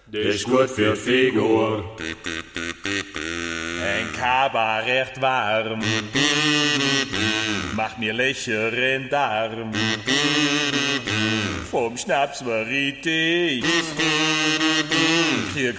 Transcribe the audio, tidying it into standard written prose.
Das ist gut für die Figur. Ein Kabarett warm, macht mir Löcher in Darm. Vom Schnaps war ich dicht,